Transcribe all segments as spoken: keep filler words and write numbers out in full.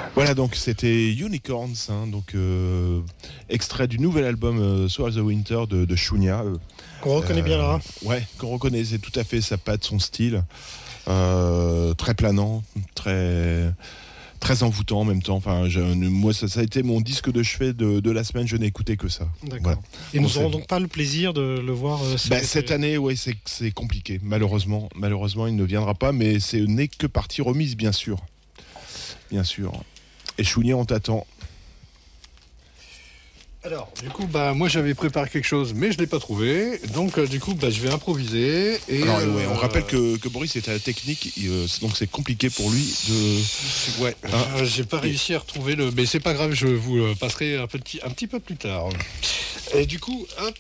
Voilà, donc c'était Unicorns, hein, donc euh, extrait du nouvel album euh, So All the Winter de, de Shunya. Euh, qu'on reconnaît euh, bien là. Ouais, qu'on reconnaît, c'est tout à fait sa patte, son style. Euh, très planant, très... très envoûtant en même temps. Enfin, je, moi, ça, ça a été mon disque de chevet de, de la semaine. Je n'ai écouté que ça. D'accord. Voilà. Et nous n'aurons donc pas le plaisir de le voir euh, bah, cette année. Oui, c'est, c'est compliqué. Malheureusement, malheureusement, il ne viendra pas. Mais ce n'est que partie remise, bien sûr, bien sûr. Et Shunya, on t'attend. Alors, du coup, bah, moi j'avais préparé quelque chose, mais je ne l'ai pas trouvé. Donc, euh, du coup, bah, je vais improviser. Et, Alors, euh, ouais, on rappelle que, que Boris est à la technique, euh, donc c'est compliqué pour lui de. Ouais, hein euh, j'ai pas réussi à retrouver le. Mais c'est pas grave, je vous euh, passerai un petit, un petit peu plus tard. Et du coup, hop.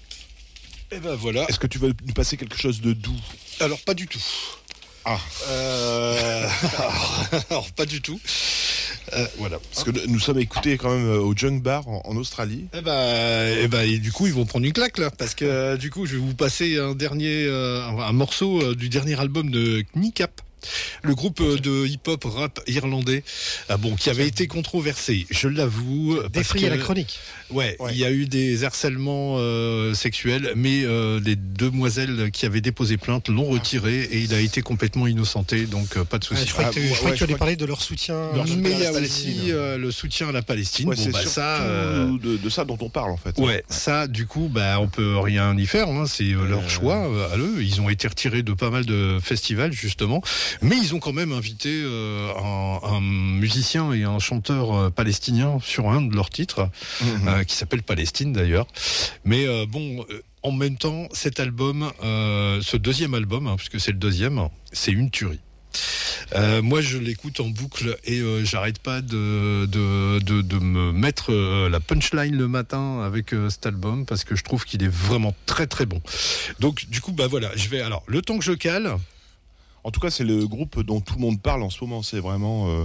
Et ben voilà. Est-ce que tu veux nous passer quelque chose de doux ? Alors, pas du tout. Ah. Euh... alors, alors, pas du tout. Euh, voilà. Parce que nous sommes écoutés quand même au Junk Bar en, en Australie. Et bah, et bah, et du coup, ils vont prendre une claque là, parce que euh, du coup, je vais vous passer un dernier, euh, un morceau euh, du dernier album de Kneecap. Le groupe euh, de hip-hop rap irlandais, euh, bon, qui avait été controversé, je l'avoue. Défrayé à la chronique. Ouais, ouais, il y a eu des harcèlements euh, sexuels, mais euh, les demoiselles qui avaient déposé plainte l'ont retiré et il a été complètement innocenté, donc euh, pas de souci. Ah, je crois que tu, ah, je crois ouais, que tu allais parler de leur soutien. Leur mais il y a aussi euh, le soutien à la Palestine. Ouais, bon, c'est bah, surtout ça, euh... de, de ça dont on parle en fait. Ouais, ouais. Ça, du coup, bah, on peut rien y faire. Hein, c'est euh... leur choix euh, à eux. Ils ont été retirés de pas mal de festivals justement, mais ils ont quand même invité euh, un, un musicien et un chanteur euh, palestinien sur un de leurs titres, mmh. euh, qui s'appelle Palestine d'ailleurs. Mais euh, bon, euh, en même temps, cet album, euh, ce deuxième album, hein, puisque c'est le deuxième, c'est une tuerie. Euh, moi, je l'écoute en boucle et euh, j'arrête pas de, de, de, de me mettre euh, la punchline le matin avec euh, cet album parce que je trouve qu'il est vraiment très très bon. Donc, du coup, bah voilà, je vais alors le temps que je cale. En tout cas, c'est le groupe dont tout le monde parle en ce moment. C'est vraiment euh,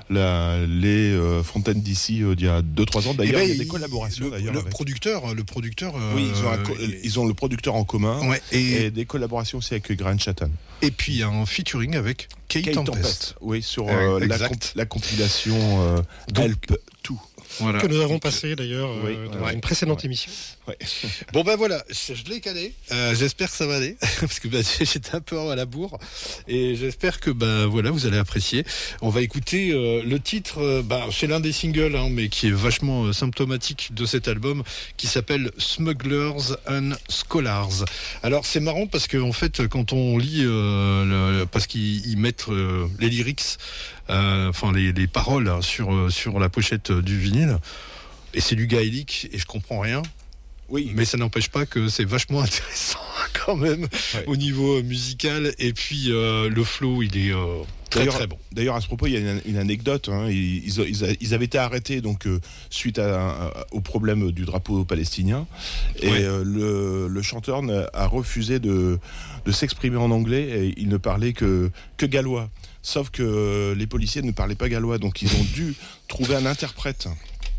la, les euh, Fontaines d'ici euh, d'il y a deux trois ans. D'ailleurs, ben, il y a des il, collaborations. Le, d'ailleurs, le avec. producteur, le producteur. Euh, oui, ils ont, un, ils ont le producteur en commun. Ouais, et, et des collaborations aussi avec Grant Chatton. Et puis il y a un featuring avec Kate, Kate Tempest. Tempest. Oui, sur euh, la, comp- la compilation euh, Donc, Help tout. Voilà. Que nous avons passé d'ailleurs oui, euh, dans ouais, une précédente ouais. émission. Ouais. Bon ben voilà, je, je l'ai calé. Euh, j'espère que ça va aller parce que bah, j'étais un peu à la bourre et j'espère que bah voilà vous allez apprécier. On va écouter euh, le titre. Euh, bah, c'est l'un des singles, hein, mais qui est vachement euh, symptomatique de cet album, qui s'appelle Smugglers and Scholars. Alors c'est marrant parce que en fait quand on lit, euh, le, parce qu'ils mettent euh, les lyrics. Euh, enfin les, les paroles hein, sur, euh, sur la pochette euh, du vinyle et c'est du gaélique et je comprends rien, oui, mais ça n'empêche pas que c'est vachement intéressant quand même ouais. au niveau musical et puis euh, le flow il est euh, très d'ailleurs, très bon. D'ailleurs à ce propos il y a une, une anecdote, hein, ils, ils, ils avaient été arrêtés donc euh, suite à, à, au problème du drapeau palestinien et ouais. euh, le, le chanteur a refusé de, de s'exprimer en anglais et il ne parlait que, que gallois. Sauf que les policiers ne parlaient pas gallois, donc ils ont dû trouver un interprète.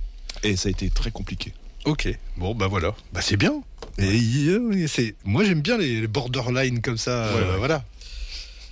Et ça a été très compliqué. Ok, bon bah voilà, bah c'est bien. Et, euh, c'est... Moi j'aime bien les borderline comme ça, ouais, euh, ouais. voilà.